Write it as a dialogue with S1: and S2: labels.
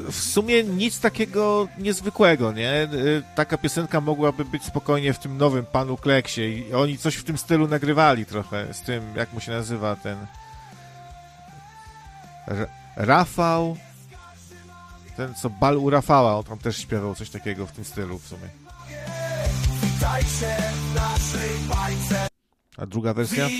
S1: w sumie nic takiego niezwykłego, nie? Taka piosenka mogłaby być spokojnie w tym nowym Panu Kleksie i oni coś w tym stylu nagrywali trochę z tym, jak mu się nazywa ten... Rafał... Ten, co Bal u Rafała, on tam też śpiewał coś takiego w tym stylu w sumie. A druga wersja?